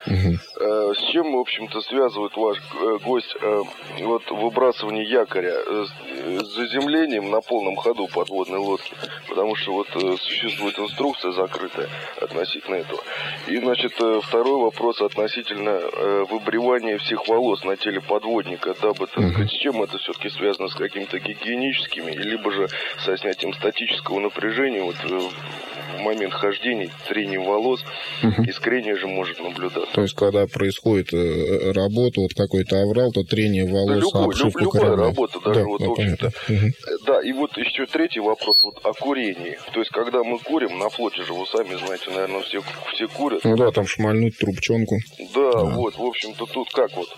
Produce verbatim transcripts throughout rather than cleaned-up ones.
Угу. С чем, в общем-то, связывает ваш гость вот выбрасывание якоря с заземлением на полном ходу подводной лодки? Потому что вот существует инструкция закрытая относительно этого. И, значит, второй вопрос относительно выбривания всех волос на теле подводника, дабы, так угу. сказать, с чем это все-таки связано, с какими-то гигиеническими, либо же со снятием статического напряжения вот в момент хождения, трения волос, угу. искрение же может наблюдаться. То есть, когда происходит работа, вот какой-то аврал, то трение волос, да, любой, обшивку любая корабля. работа, даже да, вот, да, в общем-то. Угу. Да, и вот еще третий вопрос вот о курении. То есть, когда мы курим, на флоте же, вы сами знаете, наверное, все, все курят. Ну да, там шмальнуть трубчонку. Да, да, вот, в общем-то, тут как вот...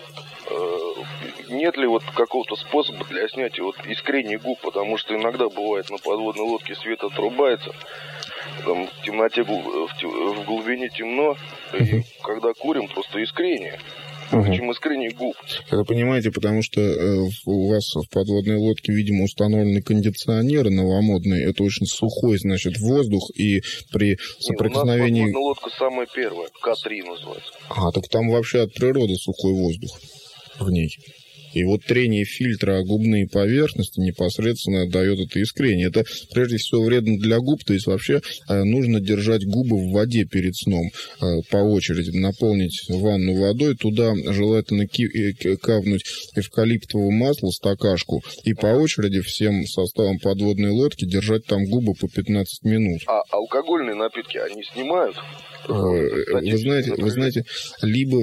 Нет ли вот какого-то способа для снятия вот искрения губ, потому что иногда бывает на подводной лодке свет отрубается, там в темноте, в глубине темно, uh-huh. и когда курим, просто искрение. Uh-huh. Почему искрение губ? Это понимаете, потому что э, у вас в подводной лодке, видимо, установлены кондиционеры новомодные. Это очень сухой, значит, воздух, и при соприкосновении... Нет, у нас подводная лодка самая первая, К три называется. А, так там вообще от природы сухой воздух в ней. И вот трение фильтра о губные поверхности непосредственно дает это искрение. Это, прежде всего, вредно для губ. То есть, вообще нужно держать губы в воде перед сном по очереди. Наполнить ванну водой. Туда желательно капнуть эвкалиптового масла, стакашку. И по очереди всем составом подводной лодки держать там губы по пятнадцать минут. А алкогольные напитки, они снимают? Вы знаете, вы знаете, либо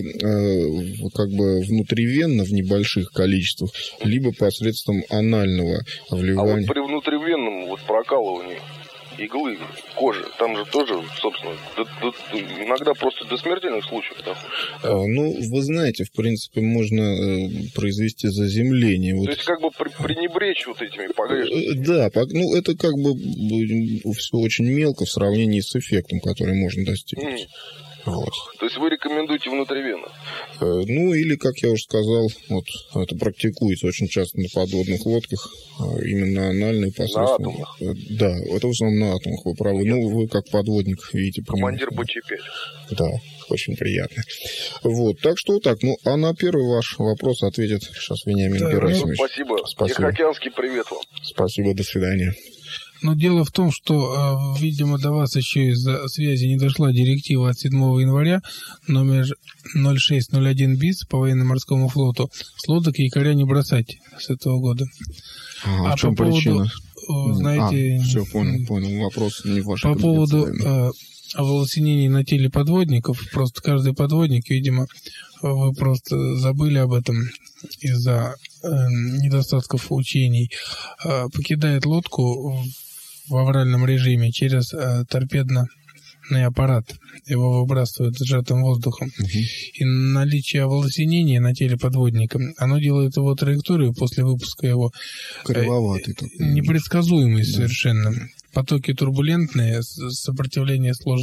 э, как бы внутривенно в небольших количествах, либо посредством анального вливания. А вот при внутривенном вот прокалывании иглы кожи, там же тоже, собственно, до, до, иногда просто до смертельных случаев. Да? А, ну, вы знаете, в принципе, можно э, произвести заземление. То вот. есть, как бы при, пренебречь вот этими погрешностями. Да, ну, это как бы все очень мелко в сравнении с эффектом, который можно достигнуть. Mm. Вот. То есть вы рекомендуете внутривенно? Э, ну, или, как я уже сказал, вот это практикуется очень часто на подводных лодках, именно анальные посредством. На атомах? Да, это в основном на атомах, вы правы. Нет. Ну, вы как подводник видите. Командир Бэ Че пять. Да, очень приятно. Вот, так что так. Ну, а на первый ваш вопрос ответит сейчас Вениамин да, Герасимович. Ну, спасибо. Спасибо. Тихоокеанский привет вам. Спасибо, до свидания. Но дело в том, что, видимо, до вас еще из-за связи не дошла директива от седьмого января номер ноль шесть ноль один БИС по военно-морскому флоту с лодок якоря не бросать с этого года. А, а в чем по причина? Поводу, знаете... А, все, понял, понял. Вопрос не ваш. По поводу волосинений на теле подводников, просто каждый подводник, видимо, вы просто забыли об этом из-за э, недостатков учений, э, покидает лодку в авральном режиме через э, торпедный аппарат. Его выбрасывают сжатым воздухом. Uh-huh. И наличие волосинения на теле подводника, оно делает его траекторию после выпуска его кривоватый, э, непредсказуемой да. совершенно. Потоки турбулентные, сопротивление слож...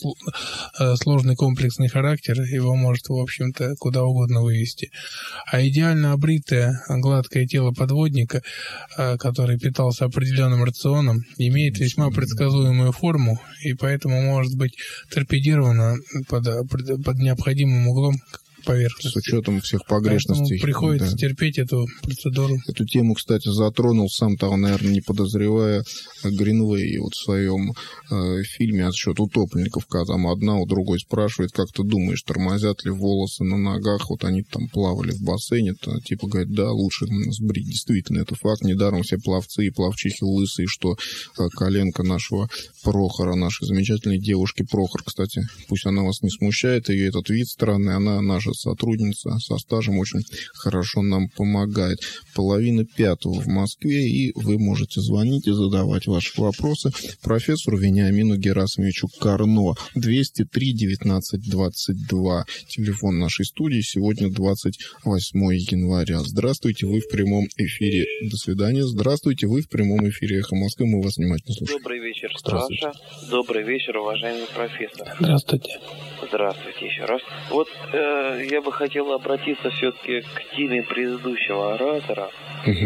сложный комплексный характер, его может, в общем-то, куда угодно вывести. А идеально обритое, гладкое тело подводника, который питался определенным рационом, имеет весьма предсказуемую форму, и поэтому может быть торпедировано под, под необходимым углом поверхности. С учетом всех погрешностей. Поэтому приходится да. терпеть эту процедуру. Эту тему, кстати, затронул, сам того, наверное, не подозревая, Гринвей вот в своем э, фильме «Отсчет утопленников», когда там одна у другой спрашивает, как ты думаешь, тормозят ли волосы на ногах, вот они там плавали в бассейне, то, типа говорит, да, лучше сбрить. Действительно, это факт. Недаром все пловцы и пловчихи лысые, что э, коленка нашего Прохора, нашей замечательной девушки Прохор, кстати, пусть она вас не смущает, ее этот вид странный, она наша сотрудница со стажем очень хорошо нам помогает. Половина пятого в Москве, и вы можете звонить и задавать ваши вопросы профессору Вениамину Герасимовичу Карно. двести три девятнадцать двадцать два. Телефон нашей студии. Сегодня двадцать восьмое января. Здравствуйте, вы в прямом эфире. До свидания. Здравствуйте, вы в прямом эфире «Эхо Москвы». Мы вас внимательно слушаем. Добрый вечер, Саша. Добрый вечер, уважаемый профессор. Здравствуйте. Здравствуйте еще раз. Вот э, я бы хотел обратиться все-таки к теме предыдущего оратора. Угу.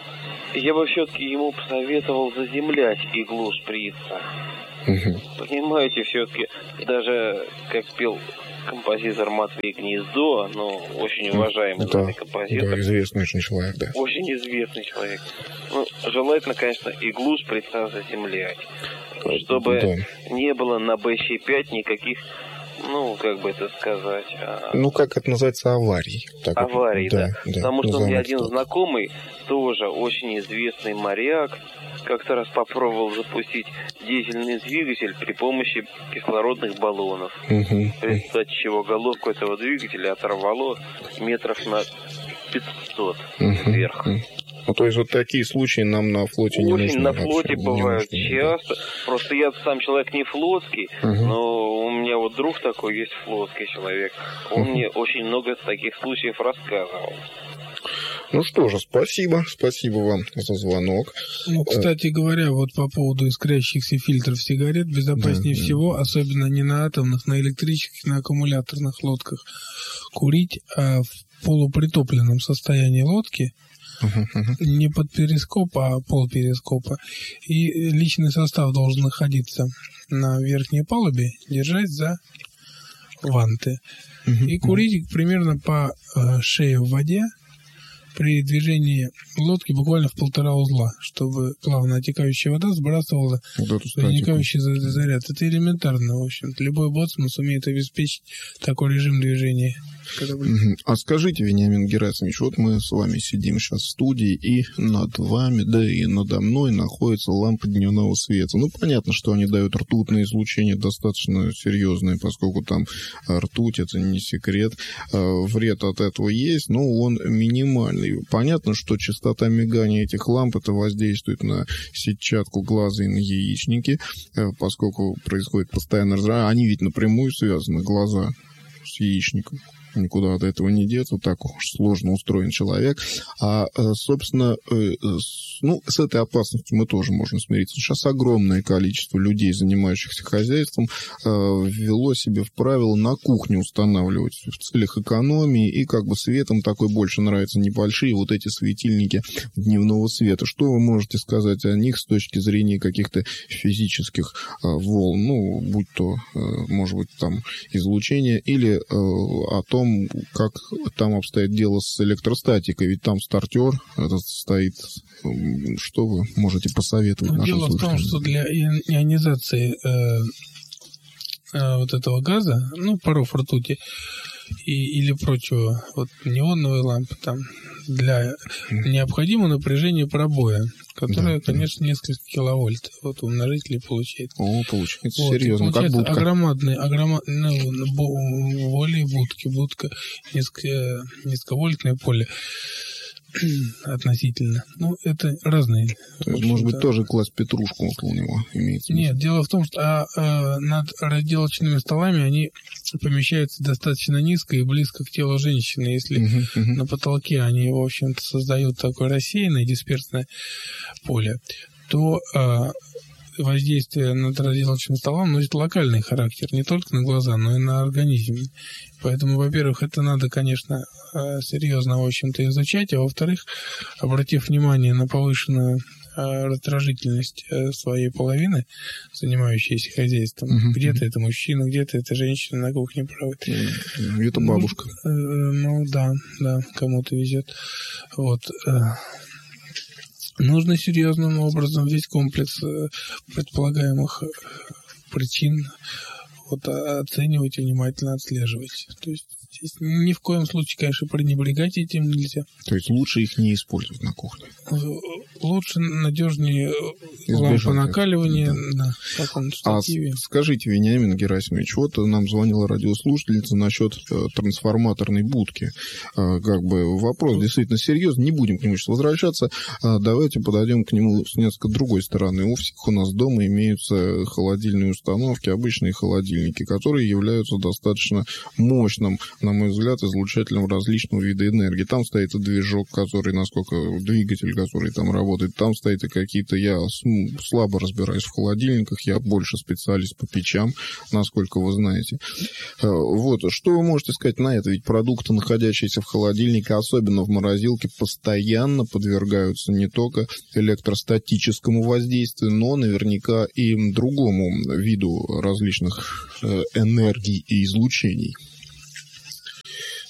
Я бы все-таки ему посоветовал заземлять иглу шприца. Угу. Понимаете, все-таки даже, как пел композитор Матвей Гнездо, ну, очень уважаемый да, композитор. Да, известный очень человек, да. Очень известный человек. Ну, желательно, конечно, иглу шприца заземлять, чтобы да. не было на бэ щ пять никаких, ну, как бы это сказать... Ну, как это называется, аварий. Так аварий, вот, да. да. да. Потому что у меня один знакомый, тоже очень известный моряк, как-то раз попробовал запустить дизельный двигатель при помощи кислородных баллонов. Угу. В результате чего головку этого двигателя оторвало метров на пятьсот угу. вверх. Ну, то есть вот такие случаи нам на флоте не нужны. Очень на флоте вообще, бывают часто. Да. Просто я сам человек не флотский, угу. но у меня вот друг такой есть флотский человек. Он угу. мне очень много таких случаев рассказывал. Ну что же, спасибо. Спасибо вам за звонок. Ну, кстати говоря, вот по поводу искрящихся фильтров сигарет, безопаснее да, всего, да. особенно не на атомных, на электрических, на аккумуляторных лодках, курить а в полупритопленном состоянии лодки, uh-huh, uh-huh. не под перископ, а полперископа. И личный состав должен находиться на верхней палубе, держать за ванты. Uh-huh, и курить uh-huh. примерно по э, шее в воде, при движении лодки буквально в полтора узла, чтобы плавно отекающая вода сбрасывала возникающий заряд. Это элементарно, в общем-то. Любой боцман сумеет обеспечить такой режим движения. А скажите, Вениамин Герасимович, вот мы с вами сидим сейчас в студии, и над вами, да и надо мной находится лампа дневного света. Ну, понятно, что они дают ртутное излучение достаточно серьезное, поскольку там ртуть, это не секрет. Вред от этого есть, но он минимальный. Понятно, что частота мигания этих ламп, это воздействует на сетчатку глаза и на яичники, поскольку происходит постоянное разрывание. Они ведь напрямую связаны, глаза с яичником. Никуда от этого не деться, так уж сложно устроен человек. А, собственно, ну, с этой опасностью мы тоже можем смириться. Сейчас огромное количество людей, занимающихся хозяйством, ввело себе в правило на кухне устанавливать в целях экономии, и как бы светом такой больше нравятся небольшие вот эти светильники дневного света. Что вы можете сказать о них с точки зрения каких-то физических волн, ну, будь то, может быть, там излучение, или о том, как там обстоит дело с электростатикой, ведь там стартер этот стоит. Что вы можете посоветовать нашим слушателям? Дело в том, что для ионизации э, э, вот этого газа, ну, паров ртути и, или прочего, вот неоновые лампы там, для необходимо напряжение пробоя, которое, да, конечно, несколько киловольт. Вот умножители получает. О, получается вот, серьезно, как будка. Огромадные, огромадные, ну, более будки, будка, низко, низковольтное поле относительно. Ну, это разные. То есть, может быть, тоже класть петрушку у него имеется? Нет, дело в том, что а, а, над разделочными столами они помещаются достаточно низко и близко к телу женщины. Если uh-huh, uh-huh. на потолке они, в общем-то, создают такое рассеянное дисперсное поле, то а, воздействие над разделочным столом носит локальный характер, не только на глаза, но и на организм. Поэтому, во-первых, это надо, конечно, серьезно, в общем-то, изучать, а во-вторых, обратив внимание на повышенную раздражительность своей половины, занимающейся хозяйством, угу. где-то это мужчина, где-то это женщина на кухне проводит. Где-то бабушка. Ну, ну да, да, кому-то везет. Вот. Нужно серьезным образом весь комплекс предполагаемых причин вот, оценивать и внимательно отслеживать. То есть здесь ни в коем случае, конечно, пренебрегать этим нельзя. То есть лучше их не использовать на кухне? Лучше, надежнее лампа накаливания да. на каком-то штативе. А скажите, Вениамин Герасимович, вот нам звонила радиослушательница насчет э, трансформаторной будки. Э, как бы вопрос действительно серьезный, не будем к нему сейчас возвращаться. А давайте подойдем к нему с несколько другой стороны. У всех у нас дома имеются холодильные установки, обычные холодильники, которые являются достаточно мощным, на мой взгляд, излучателем различного вида энергии. Там стоит и движок, который, насколько двигатель, который там работает, там стоит и какие-то, я слабо разбираюсь в холодильниках, я больше специалист по печам, насколько вы знаете. Вот, что вы можете сказать на это? Ведь продукты, находящиеся в холодильнике, особенно в морозилке, постоянно подвергаются не только электростатическому воздействию, но наверняка и другому виду различных энергий и излучений.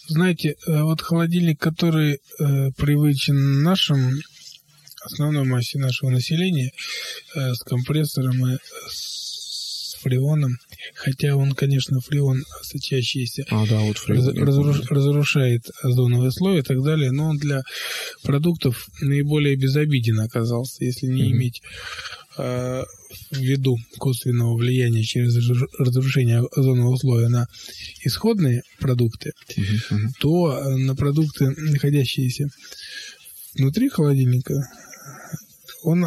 Знаете, вот холодильник, который э, привычен нашим, основной массе нашего населения, э, с компрессором и с фреоном, хотя он, конечно, фреон сочащийся, а, да, вот фреон, разруш, разрушает озоновый слой и так далее, но он для продуктов наиболее безобиден оказался, если не mm-hmm. иметь э, в виду косвенного влияния через разрушение озонового слоя на исходные продукты, mm-hmm. то на продукты, находящиеся внутри холодильника, он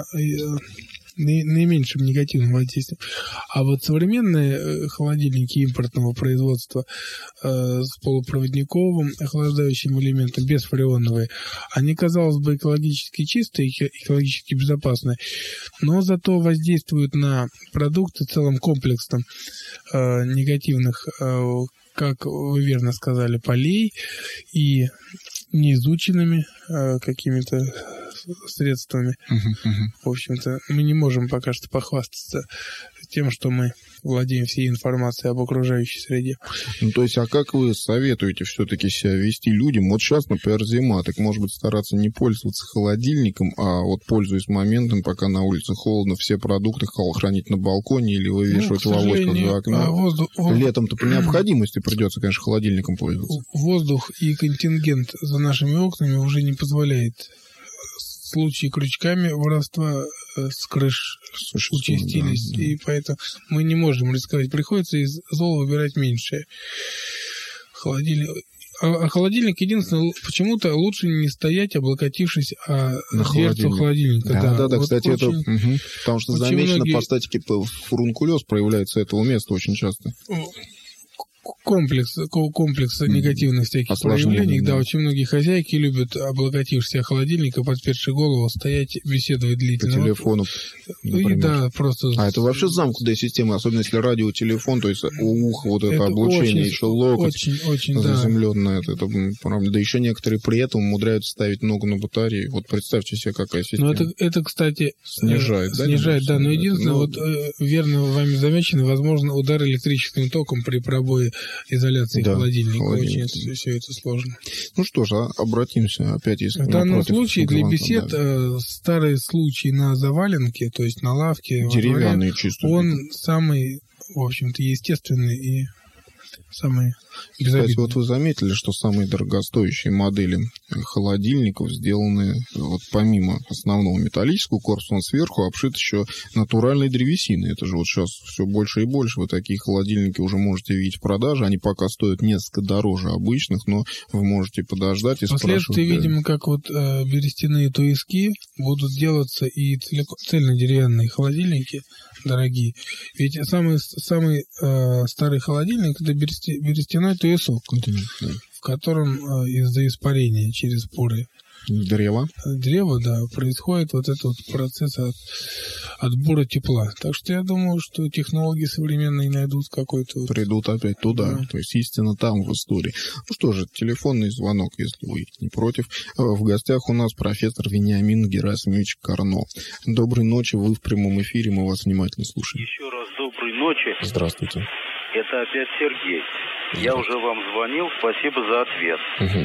наименьшим негативным воздействием. А вот современные холодильники импортного производства э, с полупроводниковым охлаждающим элементом, бесфреоновые, они, казалось бы, экологически чистые, экологически безопасные, но зато воздействуют на продукты целым комплексом э, негативных, э, как вы верно сказали, полей и неизученными э, какими-то средствами. Uh-huh, uh-huh. В общем-то, мы не можем пока что похвастаться тем, что мы владеем всей информацией об окружающей среде. Ну, то есть, а как вы советуете все-таки себя вести людям? Вот сейчас, например, зима, так, может быть, стараться не пользоваться холодильником, а вот, пользуясь моментом, пока на улице холодно, все продукты хранить на балконе или вывешивать ну, в авоськах за окном. Воздух, воздух... Летом-то по необходимости придется, конечно, холодильником пользоваться. Воздух и контингент за нашими окнами уже не позволяет. Случаи крючками воровства с крыш участились, да, да. И поэтому мы не можем рисковать. Приходится из зола выбирать меньшее. Холодильник... А, а холодильник, единственное, почему-то лучше не стоять, облокотившись о на дверцу холодильника. Да, да, да, да вот кстати, очень, это... Угу. Потому что замечено многие... по статике фурункулез проявляется этого места очень часто. Комплекс, комплекс негативных всяких проявлений. Да, очень многие хозяйки любят, облокотившись о холодильник и подперши голову, стоять, беседовать длительно. По телефону, и, да, просто... А это вообще замкнутая система, особенно если радиотелефон, то есть у уха вот это, это облучение, очень, еще локоть очень, очень, заземленное. Да. Это, это, правда. Да еще некоторые при этом умудряются ставить ногу на батарею. Вот представьте себе, какая система. Ну, это, это, кстати... Снижает, э, да? Снижает, да, но единственное, но... вот э, верно вами замечено, возможно, удар электрическим током при пробое изоляции да, холодильника. Холодильник. Очень все это сложно. Ну что же, обратимся опять, если в данном случае для бесед да. старый случай на заваленке, то есть на лавке, деревянный чисто. Он самый, в общем-то, естественный и самый безобидный. Кстати, вот вы заметили, что самые дорогостоящие модели холодильников сделаны вот помимо основного металлического корпуса, он сверху обшит еще натуральной древесиной. Это же вот сейчас все больше и больше. Вы такие холодильники уже можете видеть в продаже. Они пока стоят несколько дороже обычных, но вы можете подождать и спрашивать. Впоследствии, видимо, как вот э, берестяные туиски будут делаться и цельнодеревянные холодильники дорогие. Ведь самый, самый э, старый холодильник — это берести, берестяной туесок, да. В котором э, из-за испарения через поры древа. Древо, да, происходит вот этот вот процесс от, отбора тепла. Так что я думаю, что технологии современные найдут какой-то... Вот... Придут опять туда. Да. То есть истина там, в истории. Ну что же, телефонный звонок, если вы не против. В гостях у нас профессор Вениамин Герасимович Карно. Доброй ночи, вы в прямом эфире, мы вас внимательно слушаем. Еще раз доброй ночи. Здравствуйте. Это опять Сергей. Я уже вам звонил, спасибо за ответ. Угу.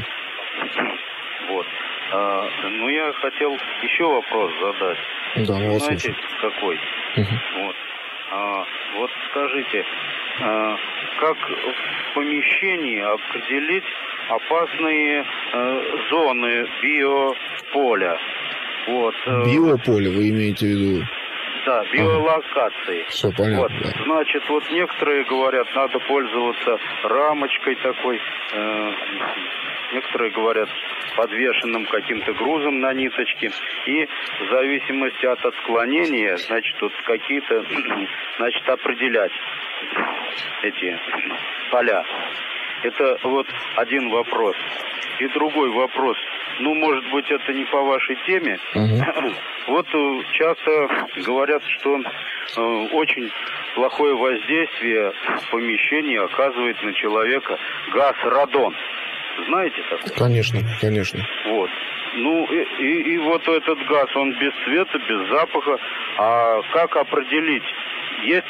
Вот. А, ну, я хотел еще вопрос задать. Да, ну, знаете, слушаю. какой? Угу. Вот. А, вот скажите, а, как в помещении определить опасные а, зоны биополя? Вот. Биополе вы имеете в виду? Да, биолокации. Все понятно. Вот. Да. Значит, вот некоторые говорят, надо пользоваться рамочкой такой, э, некоторые говорят, подвешенным каким-то грузом на ниточке. И в зависимости от отклонения, значит, вот какие-то, значит, определять эти поля. Это вот один вопрос. И другой вопрос. Ну, может быть, это не по вашей теме. Uh-huh. Вот часто говорят, что э, очень плохое воздействие в помещении оказывает на человека газ радон. Знаете такое? Конечно, конечно. Вот. Ну, и, и, и вот этот газ, он без цвета, без запаха. А как определить? Есть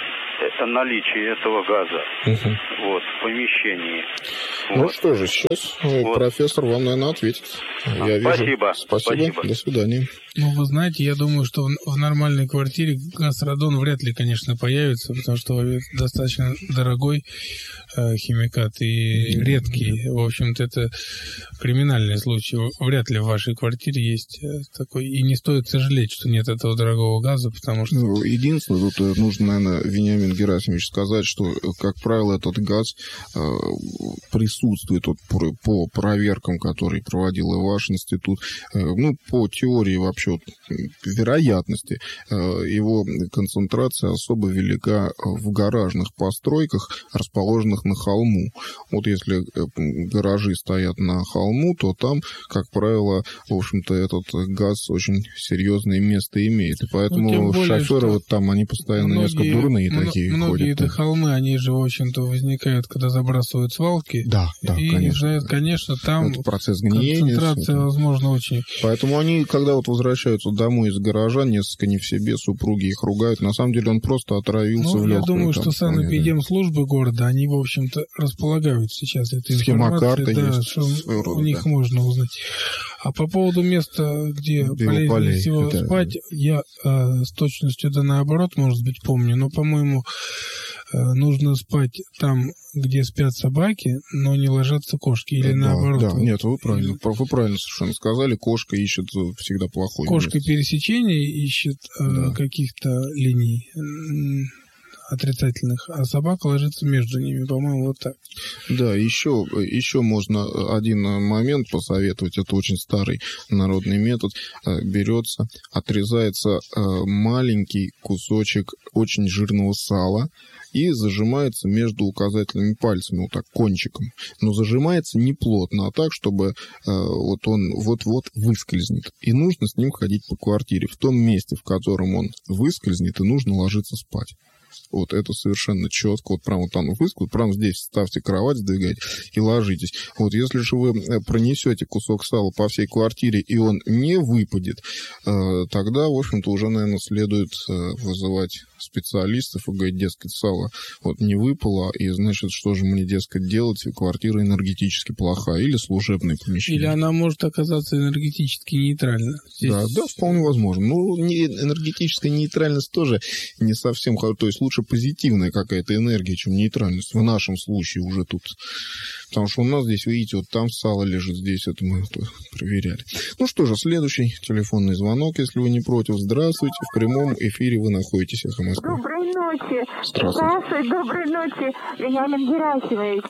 это наличие этого газа угу. вот, в помещении. Ну вот. что же, сейчас вот. профессор вам, наверное, ответит. А, Я спасибо. Вижу. Спасибо. Спасибо. До свидания. Ну, вы знаете, я думаю, что в нормальной квартире газ-радон вряд ли, конечно, появится, потому что достаточно дорогой э, химикат и редкий. В общем-то, это криминальный случай. Вряд ли в вашей квартире есть такой. И не стоит сожалеть, что нет этого дорогого газа, потому что... Ну, единственное, тут нужно, наверное, Вениамин Герасимович сказать, что, как правило, этот газ э, присутствует вот, по проверкам, которые проводил и ваш институт, э, ну, по теории вообще вот, вероятности, э, его концентрация особо велика в гаражных постройках, расположенных на холму. Вот если э, гаражи стоят на холму, то там, как правило, в общем-то, этот газ очень серьезное место имеет. И поэтому ну, более, шоферы вот там, они постоянно многие, несколько дурные м- такие многие ходят. Многие холмы, они же, в общем-то, возникают, когда забрасывают свалки. Да, да, и, конечно. И, конечно, там это процесс гниения. Концентрация, возможно, очень... Поэтому они, когда вот возвращаются домой из гаража, несколько не в себе, супруги их ругают. На самом деле он просто отравился ну, в легкую. Я думаю, там, что санэпидемслужбы города, они, в общем-то, располагают сейчас этой информацией. Да, есть, что рода, у них да. можно узнать. А по поводу места, где полезнее полей, всего это... спать, я э, с точностью да наоборот, может быть, помню, но, по-моему, э, нужно спать там, где спят собаки, но не ложатся кошки, или да, наоборот. Да, нет, вы правильно, вы правильно совершенно сказали, кошка ищет всегда плохой Кошка место. пересечения ищет э, да. каких-то линий отрицательных, а собака ложится между ними, по-моему, вот так. Да, еще, еще можно один момент посоветовать, это очень старый народный метод. Берется, отрезается маленький кусочек очень жирного сала и зажимается между указательными пальцами, вот так, кончиком. Но зажимается не плотно, а так, чтобы э, вот он вот-вот выскользнет. И нужно с ним ходить по квартире. В том месте, в котором он выскользнет, и нужно ложиться спать. Вот это совершенно четко. Вот прямо вот там выскочит, прямо здесь ставьте кровать, сдвигайте и ложитесь. Вот если же вы пронесете кусок сала по всей квартире, и он не выпадет, тогда, в общем-то, уже, наверное, следует вызывать специалистов и говорить, дескать, сало вот не выпало, и, значит, что же мне, дескать, делать? Квартира энергетически плохая или служебное помещение. Или она может оказаться энергетически нейтральна. Здесь... Да, да, вполне возможно. Ну, энергетическая нейтральность тоже не совсем, то есть лучше позитивная какая-то энергия, чем нейтральность. В нашем случае уже тут. Потому что у нас здесь, видите, вот там сало лежит, здесь это мы это проверяли. Ну что же, следующий телефонный звонок, если вы не против. Здравствуйте, в прямом эфире вы находитесь. Эхо Москвы. Доброй ночи. Здравствуйте. Здравствуй, доброй ночи, Вениамин Герасимович.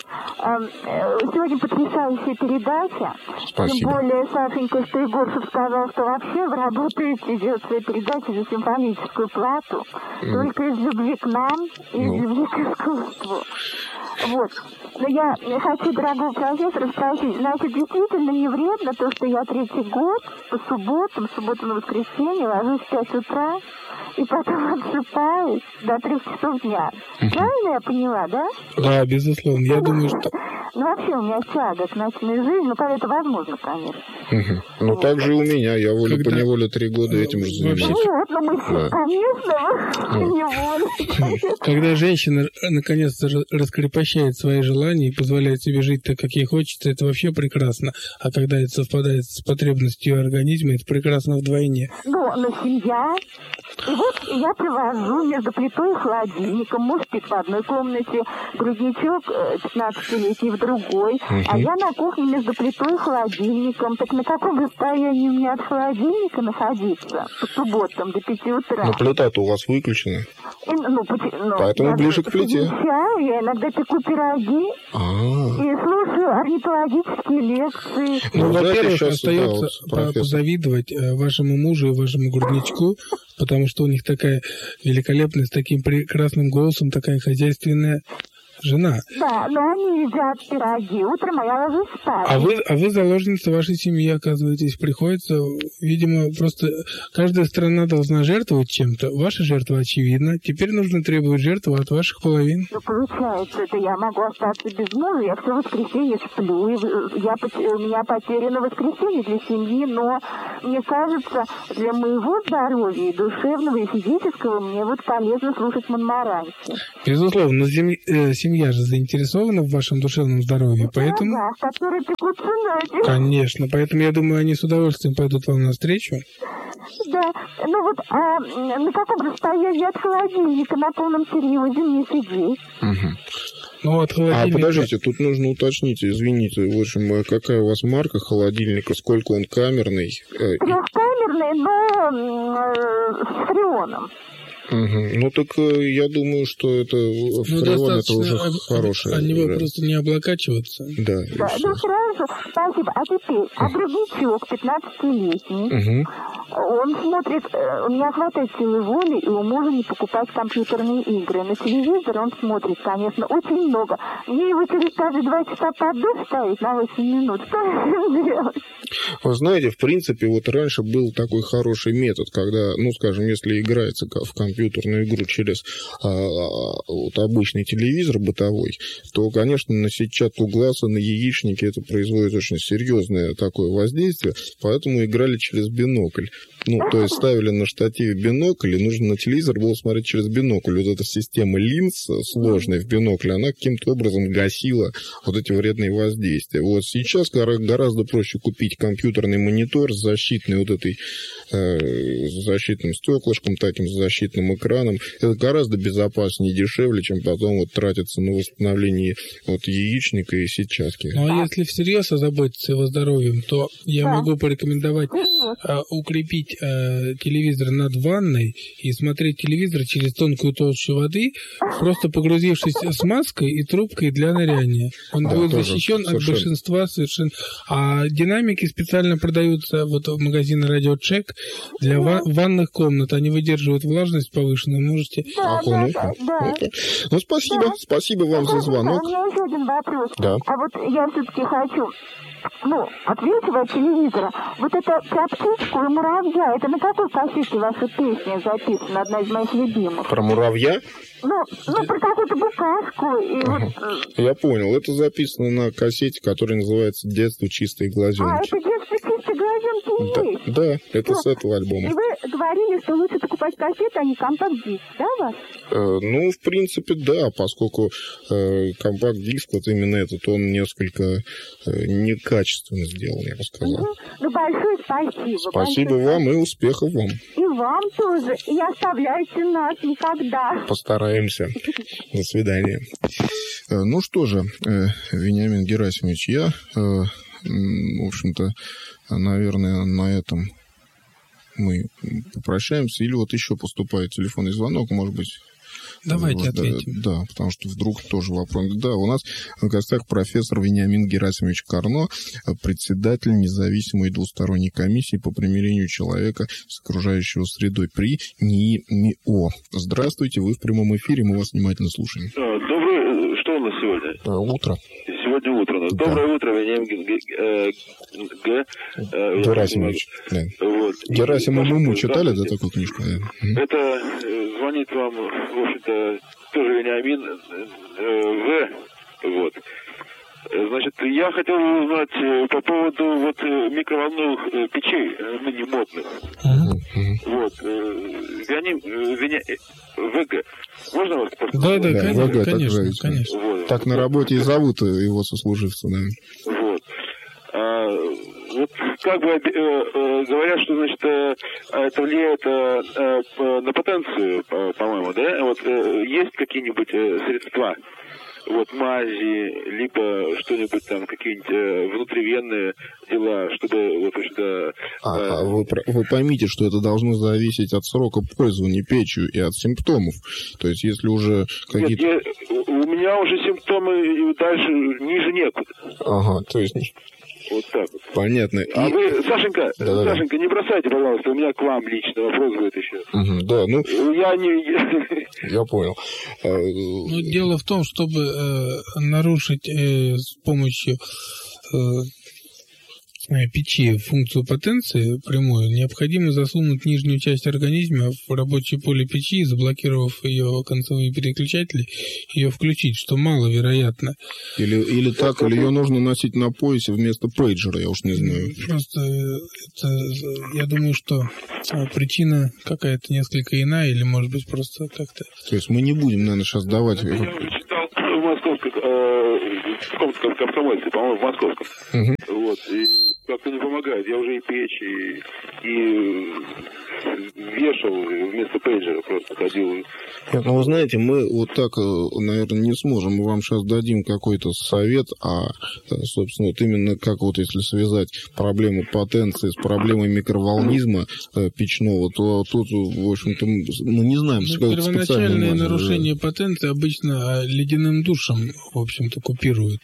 Сегодня потрясающая передача. Спасибо. Тем более Сашенька Стригорцев сказал, что вообще вы работаете, делать свои передачи за симфоническую плату. Mm. Только из любви к нам и из mm. любви к искусству. Вот. Но я хочу, дорогого профессора, спросить, значит, действительно не вредно то, что я третий год по субботам, субботу на воскресенье ложусь в пять утра и потом отсыпаюсь до трех часов дня. Правильно я поняла, да? Да, безусловно. Я думаю, что... Ну, вообще у меня тяга к ночной жизни, ну, когда это возможно, конечно. Угу. Ну, так же и у меня. Я волей-поневоле три года этим же занимаюсь. Вот, ну, мы все, конечно, неволей. Когда женщина наконец-то раскрепощает свои желания и позволяет себе жить так, как ей хочется, это вообще прекрасно. А когда это совпадает с потребностью организма, это прекрасно вдвойне. Ну, но семья... И вот я привожу между плитой и холодильником, муж спит в одной комнате, грудничок пятнадцатилетний в другой, uh-huh. а я на кухне между плитой и холодильником. Так на каком расстоянии у меня от холодильника находиться по субботам до пяти утра? Но плита-то у вас выключена. И, ну, ну, Поэтому я ближе к плите. Замечаю, я иногда пеку пироги А-а-а. и слушаю орнитологические лекции. Ну, ну во-первых, остается да, вот, позавидовать вашему мужу и вашему грудничку, потому что у них такая великолепная, с таким прекрасным голосом, такая хозяйственная жена. Да, но они едят пироги. Утром я ложусь спать. А вы, а вы заложница вашей семьи, оказываетесь. Приходится, видимо, просто каждая страна должна жертвовать чем-то. Ваша жертва очевидна. Теперь нужно требовать жертву от ваших половин. Ну, получается, это я могу остаться без мужа. Я все воскресенье сплю. И я, у меня потеряно воскресенье для семьи, но мне кажется, для моего здоровья, и душевного, и физического, мне вот полезно слушать Монмаранси. Безусловно, но семья, э, семья же заинтересована в вашем душевном здоровье, поэтому... Да, которые пекут ценой. Конечно, поэтому я думаю, они с удовольствием пойдут вам навстречу. Да, ну вот, а на каком расстоянии от холодильника на полном серьезе мне сидеть? Угу. Ну, от холодильника... А подождите, тут нужно уточнить, извините, в общем, какая у вас марка холодильника, сколько он камерный? Трехкамерный, но э, с фреоном. Угу. Ну так я думаю, что это ну, фреон это уже об, хорошее. От него да. просто не облокачиваться. Да, да ну хорошо, спасибо. А теперь, а грудничок пятнадцатилетний, угу. он смотрит, у меня хватает силы воли, и у мужа не покупать компьютерные игры. На телевизор он смотрит, конечно, очень много. Мне его через каждые два часа под душ ставить на восемь минут. Что же делать? Вы знаете, в принципе, вот раньше был такой хороший метод, когда, ну, скажем, если играется в компьютерную игру через а, вот, обычный телевизор бытовой, то, конечно, на сетчатку глаза, на яичнике это производит очень серьезное такое воздействие, поэтому играли через бинокль. Ну, то есть ставили на штативе бинокль, и нужно на телевизор было смотреть через бинокль. Вот эта система линз сложная в бинокле, она каким-то образом гасила вот эти вредные воздействия. Вот сейчас гораздо проще купить компьютерный монитор с защитной вот этой, э, с защитным стеклышком, таким с защитным экраном. Это гораздо безопаснее и дешевле, чем потом вот тратиться на восстановление вот яичника и сетчатки. Ну, а если всерьез озаботиться его здоровьем, то я могу порекомендовать э, укрепить телевизор над ванной и смотреть телевизор через тонкую толщу воды, просто погрузившись смазкой и трубкой для ныряния. Он да, будет защищен от большинства совершенно. А динамики специально продаются вот в магазине Радиочек для ва- ванных комнат. Они выдерживают влажность повышенную. Можете... Да, да, да, да. Ну, спасибо. Да. Спасибо вам за звонок. У меня еще один вопрос. Да. А вот я все-таки хочу... Ну, ответьте от телевизора. Вот это про птичку и муравья, это на какой кассете ваша песня записана, одна из моих любимых? Про муравья? Ну, ну про какую-то букашку. И ага. вот... Я понял. Это записано на кассете, которая называется «Детство чистые глазенки». А, это «Детство чистые глазенки» и да, есть? Да, это ну, с этого альбома. И вы говорили, что лучше покупать кассеты, а не компакт-диск, да, ваш? Э, ну, в принципе, да, поскольку э, компакт-диск, вот именно этот, он несколько э, некачественно сделан, я бы сказал. Угу. Ну, большое спасибо. Спасибо большое вам и успехов вам. И вам тоже. И оставляйте нас никогда. Постараемся. До свидания. Ну что же, Вениамин Герасимович, я, в общем-то, наверное, на этом мы попрощаемся. Или вот еще поступает телефонный звонок, может быть... Давайте вот, ответим. Да, да, потому что вдруг тоже вопрос. Да, у нас в гостях профессор Вениамин Герасимович Карно, председатель независимой двусторонней комиссии по примирению человека с окружающей средой при НИИ-МИО. Здравствуйте, вы в прямом эфире, мы вас внимательно слушаем. Доброе... Что у нас сегодня? Утро. Сегодня утро. Да. Доброе утро, Вениамин Герасимович. Да. Вот. Герасимов Муму читали, да, такую книжку? Это звонит вам, в общем-то, тоже Вениамин В. Вот. Значит, я хотел узнать по поводу вот микроволновых печей, ныне модных. Uh-huh. Вот. Вениамин Веня... ВГ. Можно вас спросить? Да, да, да конечно, ВГ, конечно, так, конечно. Вот. Так на работе и зовут его сослуживца, да. Вот. А, вот как бы э, э, говорят, что, значит, э, это влияет э, на потенцию, по- по-моему, да? Вот э, есть какие-нибудь э, средства, вот мази, либо что-нибудь там, какие-нибудь э, внутривенные дела, чтобы вот что-то... А, э, а вы, вы поймите, что это должно зависеть от срока пользования печью и от симптомов. То есть, если уже какие-то... Нет, я, у меня уже симптомы дальше ниже некуда. Ага, то есть... Вот так вот. Понятно. А И... вы, Сашенька, Да-да-да. Сашенька, не бросайте, пожалуйста, у меня к вам лично вопрос будет еще. Угу, да, ну... Я не... Я понял. Ну, дело в том, чтобы э, нарушить э, с помощью э, печи функцию потенции прямую, необходимо засунуть нижнюю часть организма в рабочее поле печи, заблокировав ее концевые переключатели, ее включить, что маловероятно. Или, или так, или ее нужно носить на поясе вместо пейджера, я уж не знаю. Просто это, я думаю, что причина какая-то несколько иная, или, может быть, просто как-то... То есть мы не будем, наверное, сейчас давать... Я читал в московском, э, в каком-то комсомольце, по-моему, в московском. Угу. Вот, и как-то не помогает. Я уже и печь, и, и вешал вместо пейджера, просто ходил. Нет, ну, вы знаете, мы вот так, наверное, не сможем. Мы вам сейчас дадим какой-то совет, а, собственно, вот именно как вот если связать проблему потенции с проблемой микроволнизма э, печного, то тут, в общем-то, мы не знаем, ну, какое-то первоначальное специальное нарушение потенции обычно ледяным душем, в общем-то, купируют.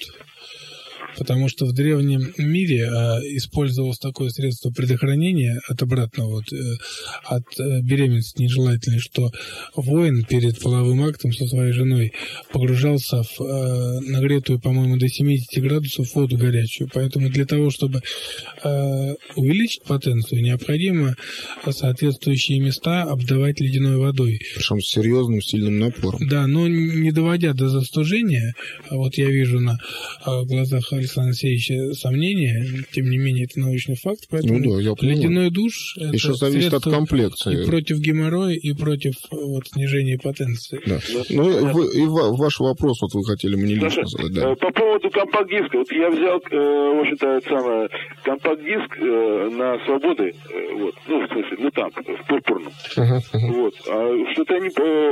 Потому что в древнем мире а, использовалось такое средство предохранения от обратного, вот, э, от э, беременности нежелательной, что воин перед половым актом со своей женой погружался в э, нагретую, по-моему, до семидесяти градусов воду горячую. Поэтому для того, чтобы э, увеличить потенцию, необходимо соответствующие места обдавать ледяной водой. Причем с серьезным, сильным напором. Да, но не доводя до застужения, вот я вижу на э, глазах Александра Алексеевича сомнения, тем не менее, это научный факт, поэтому ну, да, я ледяной душ еще зависит от комплекции. И против геморроя, и против вот, снижения потенции. Да. Ну, вы, и ваш вопрос, вот вы хотели мне лично задать. Да. По поводу компакт-диска, вот я взял, в общем-то, самое, компакт-диск на свободы, вот, ну, в смысле, ну там, в пурпурном. Uh-huh, uh-huh. Вот. А что-то я не,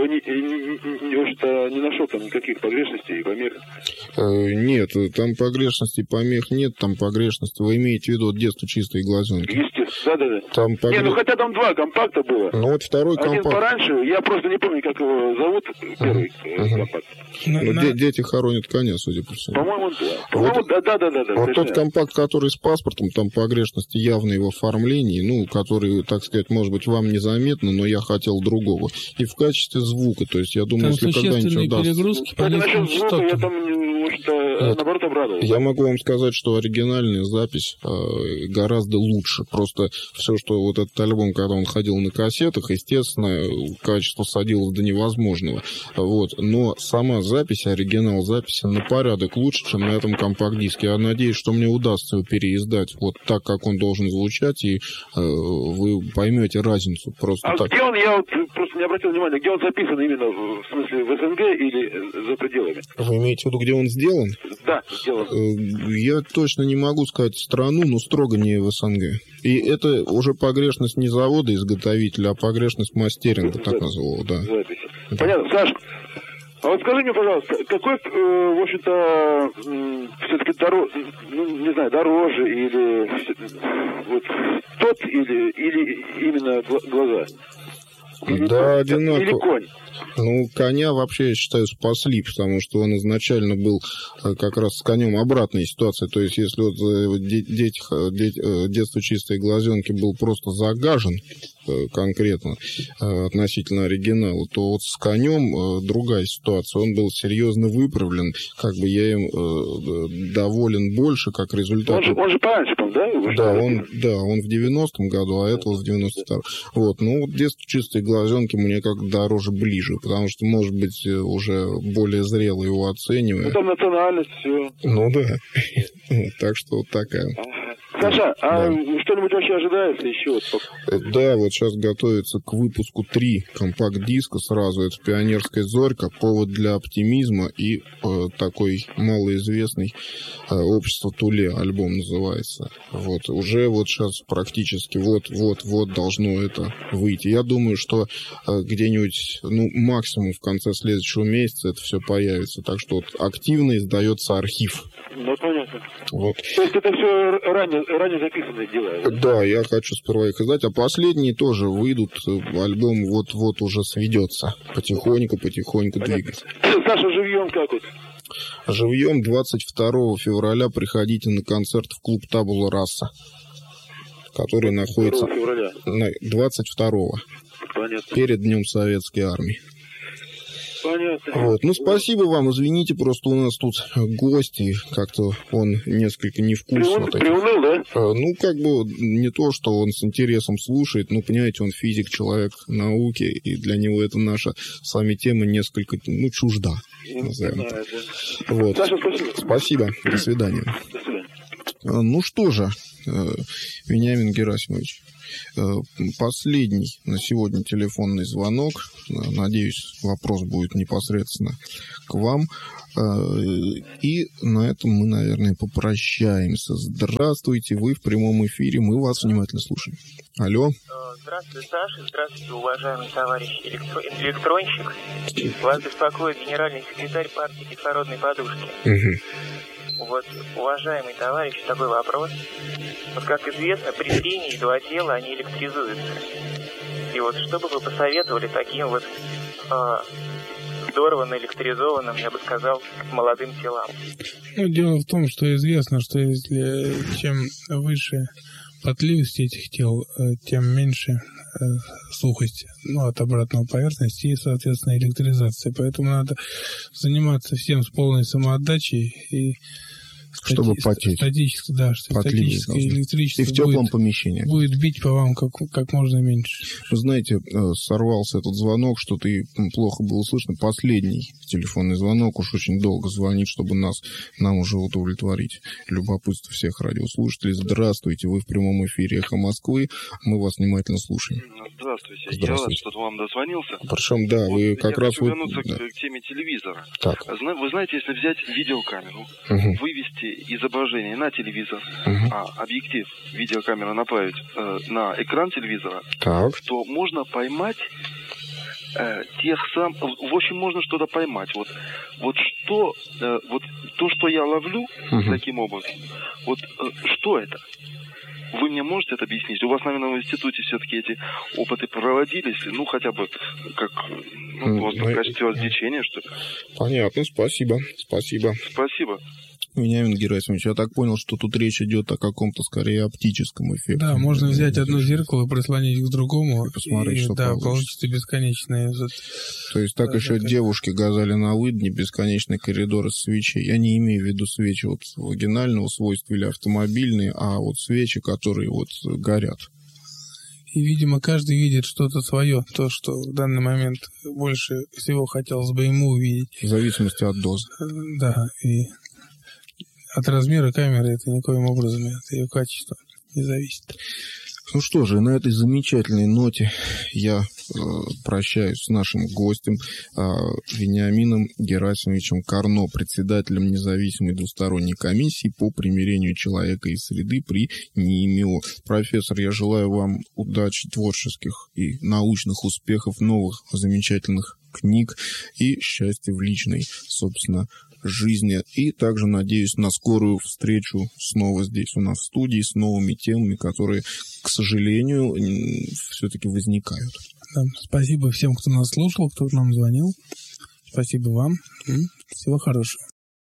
не, не, в общем-то, не нашел там никаких погрешностей и помех. Uh, нет, там погрешностей помех нет, там погрешности. Вы имеете в виду вот детство чистые глазенки? Естественно, да-да-да. Там погр... Не, ну хотя там два компакта было. Ну вот второй Один компакт. пораньше, я просто не помню, как его зовут, первый uh-huh. компакт. Ну, на... де- дети хоронят коня, судя по всему. По-моему, да. По-моему, вот, да-да-да. Вот тот компакт, который с паспортом, там погрешности явные в оформлении, ну, который, так сказать, может быть, вам незаметно, но я хотел другого. И в качестве звука, то есть я думаю, там если когда-нибудь удастся... перегрузки по насчет звука, я там, может, вот. наоборот, обрадовался. Я могу вам сказать, что оригинальная запись э, гораздо лучше. Просто все, что вот этот альбом, когда он ходил на кассетах, естественно, качество садилось до невозможного. Вот. Но сама запись, оригинал записи на порядок лучше, чем на этом компакт-диске. Я надеюсь, что мне удастся его переиздать вот так, как он должен звучать, и э, вы поймете разницу. Просто а так. Где он, я вот просто не обратил внимания, где он записан именно, в смысле, в СНГ или за пределами? Вы имеете в виду, где он сделан? Да, сделан. Я точно не могу сказать страну, но строго не в СНГ. И это уже погрешность не завода-изготовителя, а погрешность мастеринга, так называл, да. Запись. Понятно. Саш, а вот скажи мне, пожалуйста, какой, э, в общем-то, э, все-таки дороже, ну, не знаю, дороже или вот тот или, или именно глаза? Или да, конь, одинаково. Или конь? Ну, коня вообще, я считаю, спасли, потому что он изначально был как раз с конем обратная ситуация. То есть, если вот дети, дети, детство чистые глазенки был просто загажен конкретно относительно оригинала, то вот с конем другая ситуация. Он был серьезно выправлен, как бы я им доволен больше, как результат. Он же, он же пораньше, да? Да, он, да, он в девяностом году, а это вот в девяносто втором. Вот, ну, вот детство чистые глазенки мне как дороже ближе, потому что, может быть, уже более зрело его оцениваю. Ну, там национальность, все. Ну, да. Так что вот такая. Саша, а что-нибудь вообще ожидается еще? Да, вот сейчас готовится к выпуску три компакт-диска сразу. Это «Пионерская зорька», «Повод для оптимизма» и э, такой малоизвестный э, «Общество Туле» альбом называется. Вот, уже вот сейчас практически вот-вот-вот должно это выйти. Я думаю, что э, где-нибудь, ну, максимум в конце следующего месяца это все появится. Так что вот активно издается архив. Ну, понятно. Вот. То есть это все ранее, ранее записанные дела? Да, я хочу сперва их издать, а последние тоже выйдут. Альбом вот-вот уже сведется. Потихоньку, потихоньку двигаться. Саша, живьем как вот? Живьем двадцать второго февраля приходите на концерт в клуб Табула Раса, который находится на двадцать второго. Понятно. Перед Днем Советской Армии. Понятно. Вот. Ну, спасибо вам. Извините, просто у нас тут гости. Как-то он несколько невкусно. Приуныл, да? Ну, как бы не то, что он с интересом слушает. Ну, понимаете, он физик, человек науки. И для него это наша с вами тема несколько, ну, чужда. Назовем так. Вот. Саша, спасибо. Спасибо. До свидания. До свидания. Ну что же, Вениамин Герасимович, последний на сегодня телефонный звонок. Надеюсь, вопрос будет непосредственно к вам. И на этом мы, наверное, попрощаемся. Здравствуйте, вы в прямом эфире, мы вас внимательно слушаем. Алло. Здравствуйте, Саша. Здравствуйте, уважаемый товарищ электро... электронщик. Вас беспокоит генеральный секретарь партии кислородной подушки. Угу. Вот, уважаемый товарищ, такой вопрос. Вот, как известно, при трении два тела, они электризуются. И вот, что бы вы посоветовали таким вот э, здорово наэлектризованным, я бы сказал, молодым телам? Ну, дело в том, что известно, что если чем выше потливость этих тел, тем меньше э, сухость, ну, от обратного поверхности и, соответственно, электризация. Поэтому надо заниматься всем с полной самоотдачей и чтобы стати- потеть. Статическое, да, что статическое электричество и в теплом будет, помещении. Будет бить по вам как, как можно меньше. Вы знаете, сорвался этот звонок, что-то и плохо было слышно. Последний телефонный звонок, уж очень долго звонит, чтобы нас, нам уже удовлетворить любопытство всех радиослушателей. Здравствуйте, вы в прямом эфире «Эхо Москвы», мы вас внимательно слушаем. Здравствуйте, Здравствуйте. я рад, что вам дозвонился. Причем, да, вы вот, как я раз... хочу Вы... вернуться да. к, к теме телевизора. Так. Вы знаете, если взять видеокамеру, Угу. вывести изображение на телевизор, Угу. а объектив видеокамеры направить э, на экран телевизора, Так. то можно поймать э, тех сам, в общем, можно что-то поймать. Вот, вот что, э, вот то, что я ловлю Угу. таким образом, вот э, что это? Вы мне можете это объяснить? У вас, наверное, в институте все-таки эти опыты проводились, ну, хотя бы как, ну, просто в качестве развлечения, что ли? Понятно, спасибо, спасибо. Спасибо. Вениамин Герасимович, я так понял, что тут речь идет о каком-то, скорее, оптическом эффекте. Да, можно взять одно зеркало и прислонить к другому, и посмотреть, и, что да, получится. получится бесконечное. То есть так да, еще да, девушки газали на выдне бесконечный коридор из свечей. Я не имею в виду свечи вот вагинального свойства или автомобильные, а вот свечи, которые вот горят. И, видимо, каждый видит что-то свое, то, что в данный момент больше всего хотелось бы ему увидеть. В зависимости от дозы. Да, и от размера камеры это никоим образом, от ее качества не зависит. Ну что же, на этой замечательной ноте я э, прощаюсь с нашим гостем э, Вениамином Герасимовичем Карно, председателем независимой двусторонней комиссии по примирению человека и среды при НИИМИО. Профессор, я желаю вам удачи, творческих и научных успехов, новых замечательных книг и счастья в личной, собственно, жизни. И также надеюсь на скорую встречу снова здесь у нас в студии с новыми темами, которые, к сожалению, все-таки возникают. Да, спасибо всем, кто нас слушал, кто нам звонил. Спасибо вам. Всего хорошего.